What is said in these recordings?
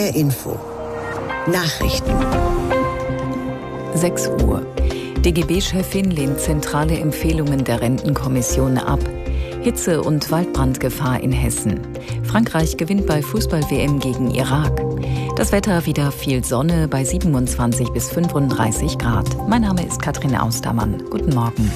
NDR Info. Nachrichten. 6 Uhr. DGB-Chefin lehnt zentrale Empfehlungen der Rentenkommission ab. Hitze- und Waldbrandgefahr in Hessen. Frankreich gewinnt bei Fußball-WM gegen Irak. Das Wetter wieder viel Sonne bei 27 bis 35 Grad. Mein Name ist Katrin Austermann. Guten Morgen.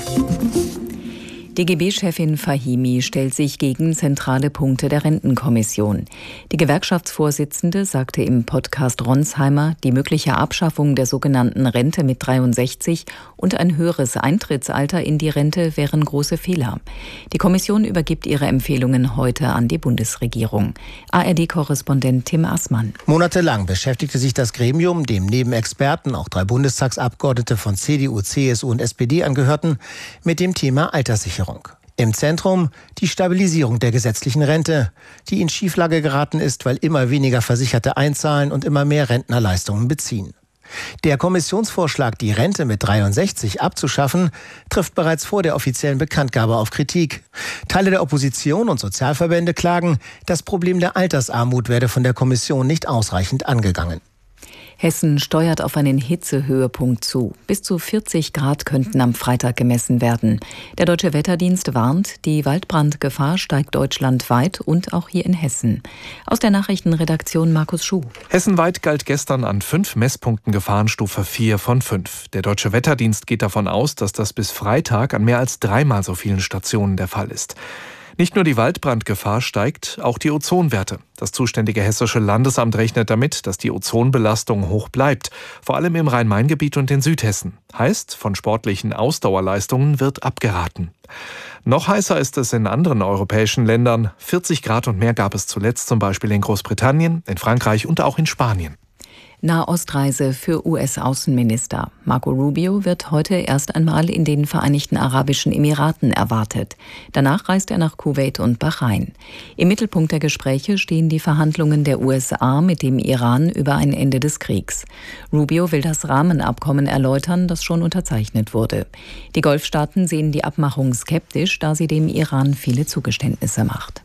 DGB-Chefin Fahimi stellt sich gegen zentrale Punkte der Rentenkommission. Die Gewerkschaftsvorsitzende sagte im Podcast Ronsheimer, die mögliche Abschaffung der sogenannten Rente mit 63 und ein höheres Eintrittsalter in die Rente wären große Fehler. Die Kommission übergibt ihre Empfehlungen heute an die Bundesregierung. ARD-Korrespondent Tim Assmann. Monatelang beschäftigte sich das Gremium, dem neben Experten auch 3 Bundestagsabgeordnete von CDU, CSU und SPD angehörten, mit dem Thema Alterssicherung. Im Zentrum die Stabilisierung der gesetzlichen Rente, die in Schieflage geraten ist, weil immer weniger Versicherte einzahlen und immer mehr Rentner Leistungen beziehen. Der Kommissionsvorschlag, die Rente mit 63 abzuschaffen, trifft bereits vor der offiziellen Bekanntgabe auf Kritik. Teile der Opposition und Sozialverbände klagen, das Problem der Altersarmut werde von der Kommission nicht ausreichend angegangen. Hessen steuert auf einen Hitzehöhepunkt zu. Bis zu 40 Grad könnten am Freitag gemessen werden. Der Deutsche Wetterdienst warnt, die Waldbrandgefahr steigt deutschlandweit und auch hier in Hessen. Aus der Nachrichtenredaktion Markus Schuh. Hessenweit galt gestern an 5 Messpunkten Gefahrenstufe 4 von 5. Der Deutsche Wetterdienst geht davon aus, dass das bis Freitag an mehr als 3-mal so vielen Stationen der Fall ist. Nicht nur die Waldbrandgefahr steigt, auch die Ozonwerte. Das zuständige Hessische Landesamt rechnet damit, dass die Ozonbelastung hoch bleibt, vor allem im Rhein-Main-Gebiet und in Südhessen. Heißt, von sportlichen Ausdauerleistungen wird abgeraten. Noch heißer ist es in anderen europäischen Ländern. 40 Grad und mehr gab es zuletzt zum Beispiel in Großbritannien, in Frankreich und auch in Spanien. Nahostreise für US-Außenminister. Marco Rubio wird heute erst einmal in den Vereinigten Arabischen Emiraten erwartet. Danach reist er nach Kuwait und Bahrain. Im Mittelpunkt der Gespräche stehen die Verhandlungen der USA mit dem Iran über ein Ende des Kriegs. Rubio will das Rahmenabkommen erläutern, das schon unterzeichnet wurde. Die Golfstaaten sehen die Abmachung skeptisch, da sie dem Iran viele Zugeständnisse macht.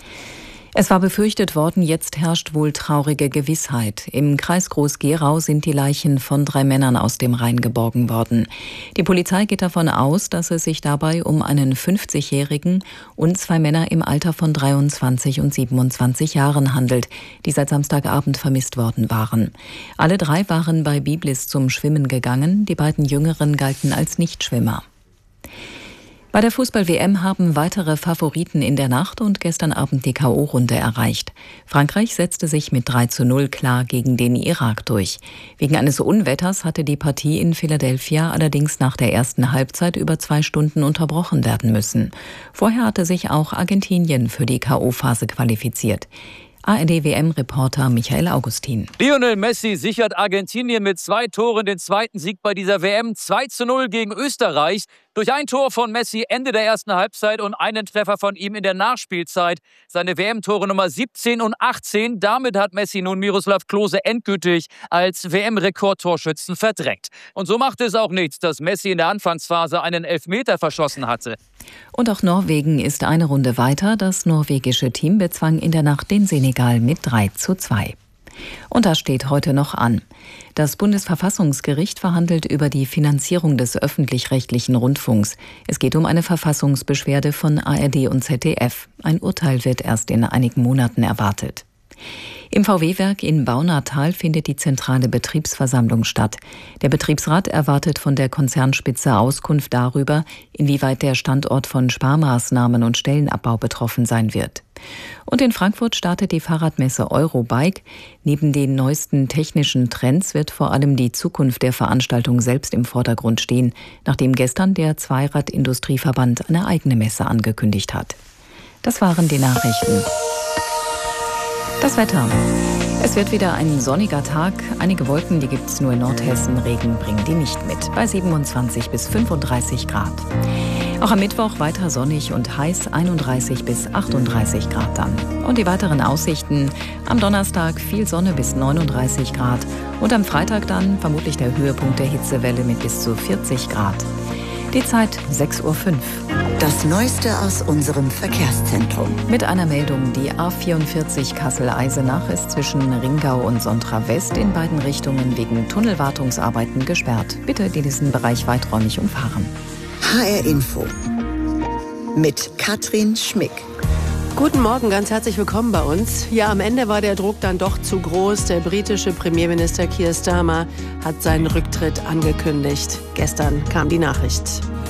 Es war befürchtet worden, jetzt herrscht wohl traurige Gewissheit. Im Kreis Groß-Gerau sind die Leichen von 3 Männern aus dem Rhein geborgen worden. Die Polizei geht davon aus, dass es sich dabei um einen 50-Jährigen und 2 Männer im Alter von 23 und 27 Jahren handelt, die seit Samstagabend vermisst worden waren. Alle 3 waren bei Biblis zum Schwimmen gegangen, die beiden Jüngeren galten als Nichtschwimmer. Bei der Fußball-WM haben weitere Favoriten in der Nacht und gestern Abend die K.O.-Runde erreicht. Frankreich setzte sich mit 3:0 klar gegen den Irak durch. Wegen eines Unwetters hatte die Partie in Philadelphia allerdings nach der ersten Halbzeit über 2 Stunden unterbrochen werden müssen. Vorher hatte sich auch Argentinien für die K.O.-Phase qualifiziert. ARD-WM-Reporter Michael Augustin. Lionel Messi sichert Argentinien mit 2 Toren den zweiten Sieg bei dieser WM. 2:0 gegen Österreich. Durch ein Tor von Messi Ende der ersten Halbzeit und einen Treffer von ihm in der Nachspielzeit. Seine WM-Tore Nummer 17 und 18. Damit hat Messi nun Miroslav Klose endgültig als WM-Rekordtorschützen verdrängt. Und so machte es auch nichts, dass Messi in der Anfangsphase einen Elfmeter verschossen hatte. Und auch Norwegen ist eine Runde weiter. Das norwegische Team bezwang in der Nacht den Senegal mit 3:2. Und das steht heute noch an. Das Bundesverfassungsgericht verhandelt über die Finanzierung des öffentlich-rechtlichen Rundfunks. Es geht um eine Verfassungsbeschwerde von ARD und ZDF. Ein Urteil wird erst in einigen Monaten erwartet. Im VW-Werk in Baunatal findet die zentrale Betriebsversammlung statt. Der Betriebsrat erwartet von der Konzernspitze Auskunft darüber, inwieweit der Standort von Sparmaßnahmen und Stellenabbau betroffen sein wird. Und in Frankfurt startet die Fahrradmesse Eurobike. Neben den neuesten technischen Trends wird vor allem die Zukunft der Veranstaltung selbst im Vordergrund stehen, nachdem gestern der Zweirad-Industrieverband eine eigene Messe angekündigt hat. Das waren die Nachrichten. Das Wetter. Es wird wieder ein sonniger Tag. Einige Wolken, die gibt es nur in Nordhessen. Regen bringen die nicht mit. Bei 27 bis 35 Grad. Auch am Mittwoch weiter sonnig und heiß, 31 bis 38 Grad dann. Und die weiteren Aussichten: am Donnerstag viel Sonne bis 39 Grad. Und am Freitag dann vermutlich der Höhepunkt der Hitzewelle mit bis zu 40 Grad. Die Zeit 6:05 Uhr. Das Neueste aus unserem Verkehrszentrum. Mit einer Meldung, die A44 Kassel-Eisenach ist zwischen Ringau und Sontra West in beiden Richtungen wegen Tunnelwartungsarbeiten gesperrt. Bitte diesen Bereich weiträumig umfahren. HR Info mit Katrin Schmick. Guten Morgen, ganz herzlich willkommen bei uns. Ja, am Ende war der Druck dann doch zu groß. Der britische Premierminister Keir Starmer hat seinen Rücktritt angekündigt. Gestern kam die Nachricht.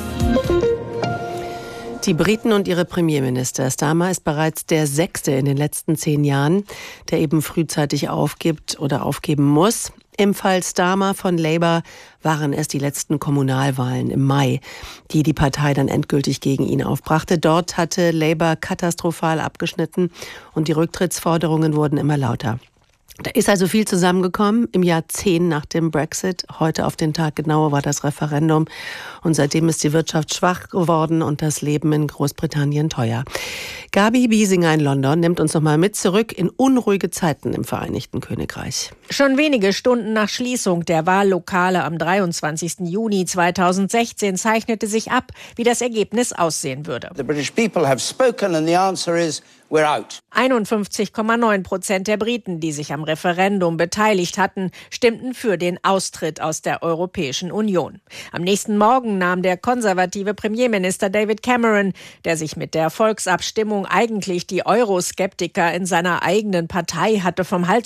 Die Briten und ihre Premierminister. Starmer ist bereits der 6. in den letzten 10 Jahren, der eben frühzeitig aufgibt oder aufgeben muss. Im Fall Starmer von Labour waren es die letzten Kommunalwahlen im Mai, die die Partei dann endgültig gegen ihn aufbrachte. Dort hatte Labour katastrophal abgeschnitten und die Rücktrittsforderungen wurden immer lauter. Da ist also viel zusammengekommen im Jahr 10 nach dem Brexit. Heute auf den Tag genau war das Referendum. Und seitdem ist die Wirtschaft schwach geworden und das Leben in Großbritannien teuer. Gabi Biesinger in London nimmt uns nochmal mit zurück in unruhige Zeiten im Vereinigten Königreich. Schon wenige Stunden nach Schließung der Wahllokale am 23. Juni 2016 zeichnete sich ab, wie das Ergebnis aussehen würde. The British people have spoken and the answer is we're out. 51,9% der Briten, die sich am Referendum beteiligt hatten, stimmten für den Austritt aus der Europäischen Union. Am nächsten Morgen nahm der konservative Premierminister David Cameron, der sich mit der Volksabstimmung eigentlich die Euroskeptiker in seiner eigenen Partei hatte vom Hals